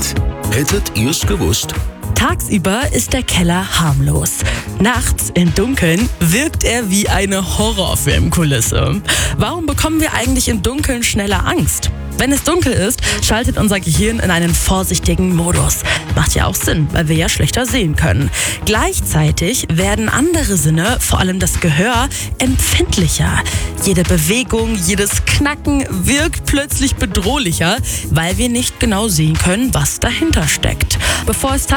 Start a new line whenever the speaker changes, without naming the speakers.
Nacht. Hättet ihr's gewusst?
Tagsüber ist der Keller harmlos. Nachts im Dunkeln wirkt er wie eine Horrorfilmkulisse. Warum bekommen wir eigentlich im Dunkeln schneller Angst? Wenn es dunkel ist, schaltet unser Gehirn in einen vorsichtigen Modus. Macht ja auch Sinn, weil wir ja schlechter sehen können. Gleichzeitig werden andere Sinne, vor allem das Gehör, empfindlicher. Jede Bewegung, jedes Knacken wirkt plötzlich bedrohlicher, weil wir nicht genau sehen können, was dahinter steckt. Bevor es